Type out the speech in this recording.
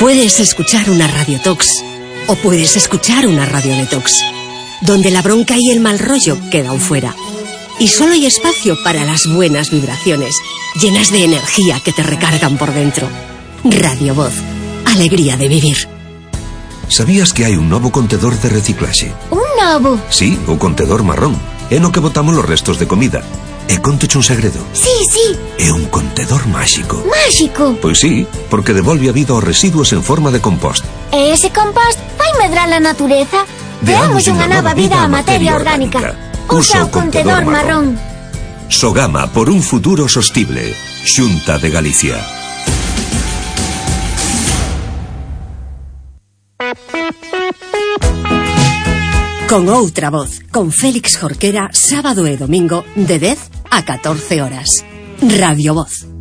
Puedes escuchar una radiotox o puedes escuchar una radio detox, donde la bronca y el mal rollo quedan fuera. Y solo hay espacio para las buenas vibraciones, llenas de energía que te recargan por dentro. Radio Voz, alegría de vivir. Sabías que hai un novo contedor de reciclaxe? Un novo? Sí, o contedor marrón. É no que botamos os restos de comida. E contoche un segredo. Sí. É un contedor máxico. Máxico? Pois sí, porque devolve a vida aos residuos en forma de compost. E ese compost vai medrar a natureza? Deamos unha nova vida á materia orgánica. Usa o contedor marrón. Sogama por un futuro sostible. Xunta de Galicia. Con outra voz, con Félix Jorquera, sábado e domingo, de 10 a 14 horas. Radio Voz.